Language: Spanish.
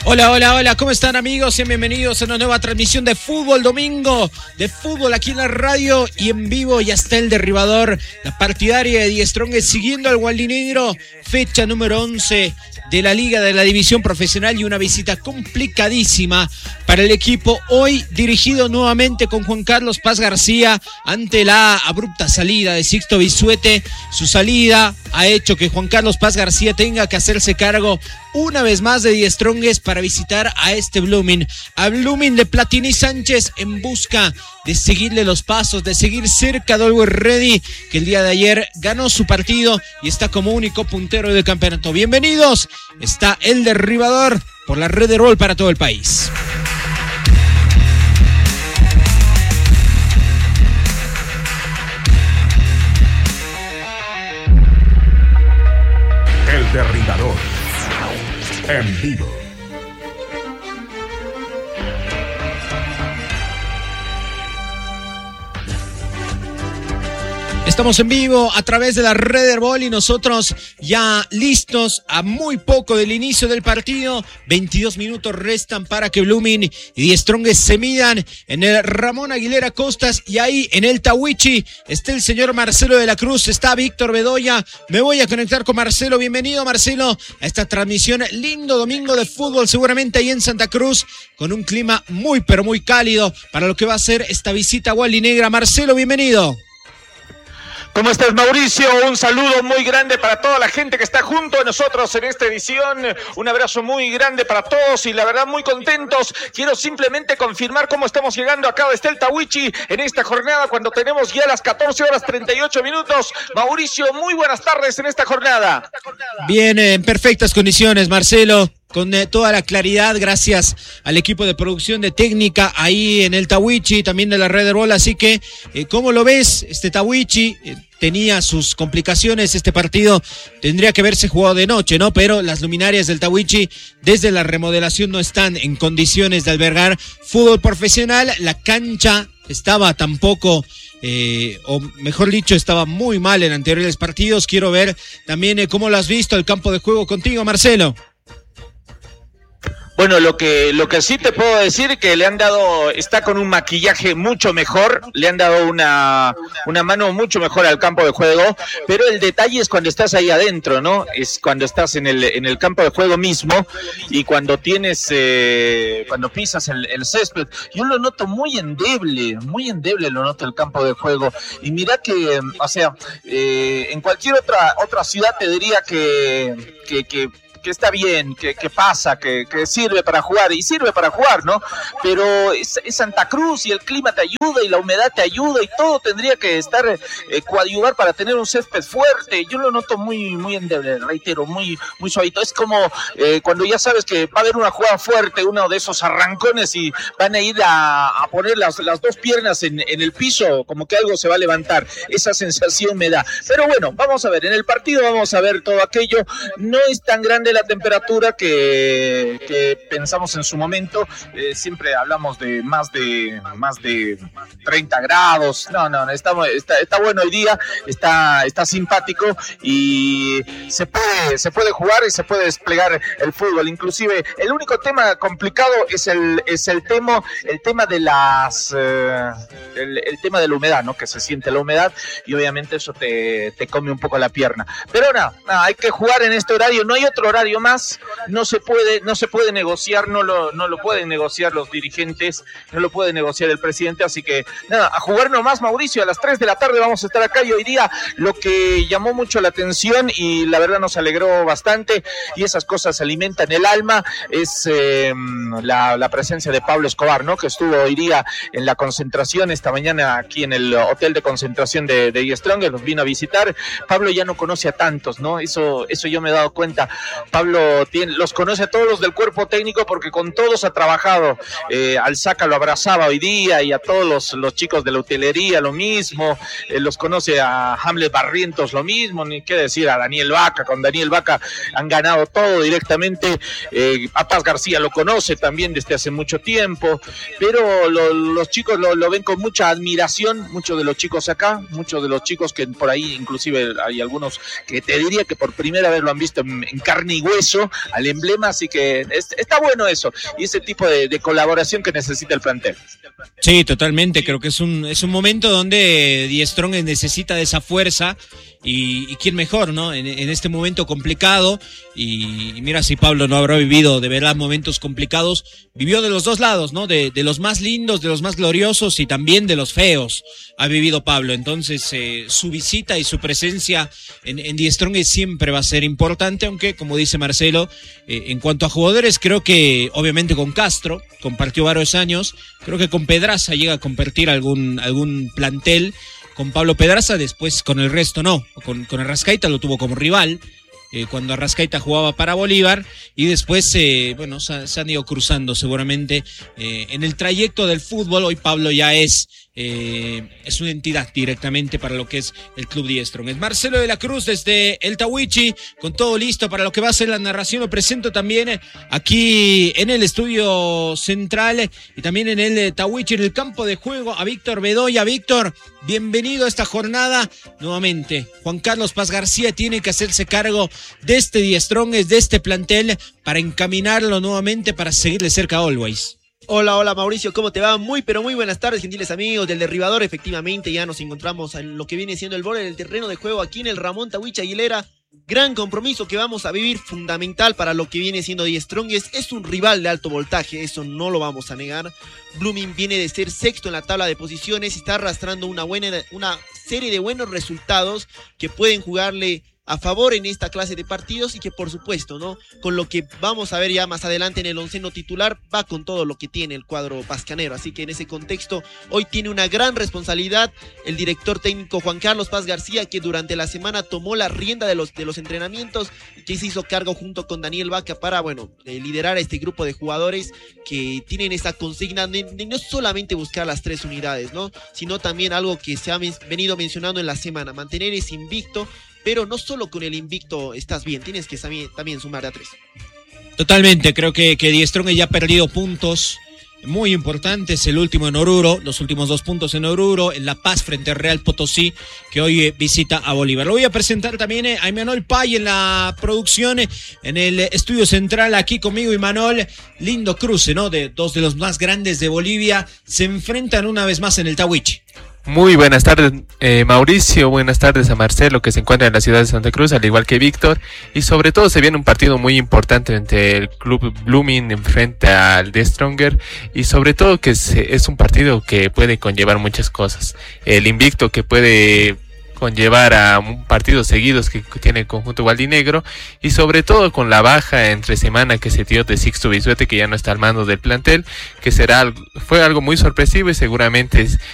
Hola, hola, hola, ¿cómo están amigos? Sean bienvenidos a una nueva transmisión de Fútbol Domingo, de fútbol aquí en la radio y en vivo. Ya está el derribador, la partidaria de Die Strongest siguiendo al Gualdinegro, fecha número 11 de la Liga de la División Profesional y una visita complicadísima para el equipo hoy dirigido nuevamente con Juan Carlos Paz García ante la abrupta salida de Sixto Bisuete. Su salida ha hecho que Juan Carlos Paz García tenga que hacerse cargo una vez más de Die Strongest para visitar a este Blooming, a Blooming de Platini Sánchez en busca de seguirle los pasos, de seguir cerca de Always Ready, que el día de ayer ganó su partido y está como único puntero del campeonato. Bienvenidos, está el derribador por la red de Roll para todo el país. El derribador en vivo. Estamos en vivo a través de la red de Herbol y nosotros ya listos a muy poco del inicio del partido. 22 minutos restan para que Blooming y Die Strongest se midan en el Ramón Aguilera Costas y ahí en el Tawichi está el señor Marcelo de la Cruz, está Víctor Bedoya. Me voy a conectar con Marcelo. Bienvenido, Marcelo, a esta transmisión. Lindo domingo de fútbol seguramente ahí en Santa Cruz con un clima muy pero muy cálido para lo que va a ser esta visita a Gualdinegra. Marcelo, bienvenido. ¿Cómo estás, Mauricio? Un saludo muy grande para toda la gente que está junto a nosotros en esta edición. Un abrazo muy grande para todos y la verdad muy contentos. Quiero simplemente confirmar cómo estamos llegando acá desde el Tawichi en esta jornada cuando tenemos ya las 14 horas 38 minutos. Mauricio, muy buenas tardes en esta jornada. Bien, en perfectas condiciones, Marcelo. Con toda la claridad, gracias al equipo de producción de técnica ahí en el Tawichi, también de la red de Roll. Así que, ¿cómo lo ves? Este Tawichi tenía sus complicaciones, este partido tendría que haberse jugado de noche, ¿no? Pero las luminarias del Tawichi desde la remodelación no están en condiciones de albergar fútbol profesional. La cancha estaba tampoco... o mejor dicho, estaba muy mal en anteriores partidos. Quiero ver también cómo lo has visto el campo de juego contigo, Marcelo. Bueno, lo que sí te puedo decir que le han dado, está con un maquillaje mucho mejor, le han dado una mano mucho mejor al campo de juego, pero el detalle es cuando estás ahí adentro, ¿no? Es cuando estás en el campo de juego mismo y cuando cuando pisas el césped. Yo lo noto muy endeble lo noto el campo de juego. Y mira que, o sea, en cualquier otra ciudad te diría que está bien, que pasa, que sirve para jugar, y sirve para jugar, ¿no? Pero es Santa Cruz y el clima te ayuda y la humedad te ayuda y todo tendría que estar coadyuvar para tener un césped fuerte. Yo lo noto muy, muy endeble, reitero, muy, muy suavito. Es como cuando ya sabes que va a haber una jugada fuerte, uno de esos arrancones y van a ir a poner las dos piernas en el piso, como que algo se va a levantar. Esa sensación me da. Pero bueno, vamos a ver, en el partido vamos a ver todo aquello. No es tan grande la temperatura que pensamos en su momento. Siempre hablamos de más de 30 grados. No, está bueno hoy día, está simpático y se puede jugar y se puede desplegar el fútbol. Inclusive el único tema complicado es el tema de el tema de la humedad, ¿no? Que se siente la humedad y obviamente eso te come un poco la pierna. Pero nada, hay que jugar en este horario, no hay otro horario más, no se puede negociar, no lo pueden negociar los dirigentes, no lo puede negociar el presidente, así que nada, a jugar nomás, Mauricio. A las 3 de la tarde vamos a estar acá y hoy día lo que llamó mucho la atención y la verdad nos alegró bastante, y esas cosas alimentan el alma, es la presencia de Pablo Escobar, ¿no? Que estuvo hoy día en la concentración esta mañana aquí en el hotel de concentración de Die Strongest, los vino a visitar. Pablo ya no conoce a tantos, ¿no? Eso yo me he dado cuenta. Pablo los conoce a todos los del cuerpo técnico porque con todos ha trabajado. Alzaca lo abrazaba hoy día y a todos los chicos de la hotelería lo mismo. Los conoce a Hamlet Barrientos lo mismo, ni qué decir a Daniel Vaca. Con Daniel Vaca han ganado todo directamente. A Paz García lo conoce también desde hace mucho tiempo, pero los chicos lo ven con mucha admiración, muchos de los chicos acá, muchos de los chicos que por ahí inclusive hay algunos que te diría que por primera vez lo han visto en carne y hueso al emblema, así que está bueno eso, y ese tipo de colaboración que necesita el plantel. Sí, totalmente, creo que es un momento donde Die Strongest necesita de esa fuerza, y quién mejor, ¿no? En este momento complicado, y mira si Pablo no habrá vivido de verdad momentos complicados, vivió de los dos lados, ¿no? De los más lindos, de los más gloriosos y también de los feos ha vivido Pablo. Entonces su visita y su presencia en Die Strongest siempre va a ser importante, aunque como dice Marcelo, en cuanto a jugadores, creo que obviamente con Castro compartió varios años, creo que con Pedraza llega a compartir algún plantel. Con Pablo Pedraza, después con el resto no. Con Arrascaita lo tuvo como rival, cuando Arrascaita jugaba para Bolívar, y después, se han ido cruzando seguramente en el trayecto del fútbol. Hoy Pablo ya es una entidad directamente para lo que es el Club Die Strongest. Marcelo de la Cruz desde el Tahuichi, con todo listo para lo que va a ser la narración. Lo presento también aquí en el estudio central y también en el Tahuichi, en el campo de juego, a Víctor Bedoya. Víctor, bienvenido a esta jornada. Nuevamente, Juan Carlos Paz García tiene que hacerse cargo de este Die Strongest, de este plantel, para encaminarlo nuevamente, para seguirle cerca a Always. Hola Mauricio, ¿cómo te va? Muy buenas tardes, gentiles amigos del Derribador. Efectivamente ya nos encontramos en lo que viene siendo el borde del terreno de juego aquí en el Ramón Tahuichi Aguilera. Gran compromiso que vamos a vivir, fundamental para lo que viene siendo Die Strongest. Es un rival de alto voltaje, eso no lo vamos a negar. Blooming viene de ser sexto en la tabla de posiciones, está arrastrando una serie de buenos resultados que pueden jugarle a favor en esta clase de partidos, y que por supuesto, ¿no?, con lo que vamos a ver ya más adelante en el onceno titular, va con todo lo que tiene el cuadro pascanero. Así que en ese contexto hoy tiene una gran responsabilidad el director técnico Juan Carlos Paz García, que durante la semana tomó la rienda de los entrenamientos, que se hizo cargo junto con Daniel Vaca para liderar a este grupo de jugadores que tienen esa consigna de no solamente buscar las 3 unidades, ¿no?, sino también algo que se ha venido mencionando en la semana, mantener ese invicto. Pero no solo con el invicto estás bien, tienes que también sumar a 3. Totalmente, creo que Die Strongest ya ha perdido puntos muy importantes, el último en Oruro, los últimos 2 puntos en Oruro, en La Paz frente al Real Potosí, que hoy visita a Bolívar. Lo voy a presentar también a Imanol Pay en la producción, en el estudio central, aquí conmigo Imanol. Lindo cruce, ¿no?, de 2 de los más grandes de Bolivia, se enfrentan una vez más en el Tahuichi. Muy buenas tardes, Mauricio, buenas tardes a Marcelo, que se encuentra en la ciudad de Santa Cruz, al igual que Víctor, y sobre todo se viene un partido muy importante entre el Club Blooming frente al Die Strongest, y sobre todo que es un partido que puede conllevar muchas cosas. El invicto que puede conllevar a un partidos seguidos que tiene el conjunto gualdinegro, y sobre todo con la baja entre semana que se dio de Sixto Bisuete, que ya no está al mando del plantel, que fue algo muy sorpresivo, y seguramente